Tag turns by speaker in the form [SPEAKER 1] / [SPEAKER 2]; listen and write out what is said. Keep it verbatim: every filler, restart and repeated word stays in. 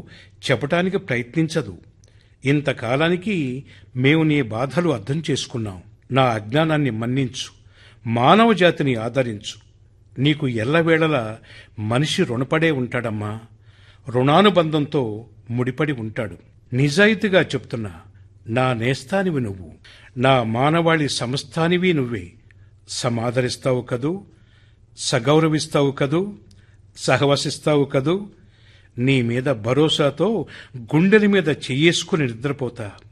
[SPEAKER 1] చెప్పటానికి ప్రయత్నించదు. ఇంతకాలానికి మేము నీ బాధలు అర్థం చేసుకున్నాం. నా అజ్ఞానాన్ని మన్నించు, మానవ జాతిని ఆదరించు. నీకు ఎల్లవేళలా మనిషి రుణపడే ఉంటాడమ్మా. రుణానుబంధంతో ముడిపడి ఉంటాడు. నిజాయితీగా చెప్తున్నా, నా నేస్తానివి నువ్వు, నా మానవాళి సమస్తానివి నువ్వే. సమాదరిస్తావు కదూ, సగౌరవిస్తావు కదూ, సహవసిస్తావు కదూ. నీ మీద భరోసాతో గుండెల మీద చెయ్యేసుకుని నిద్రపోతా.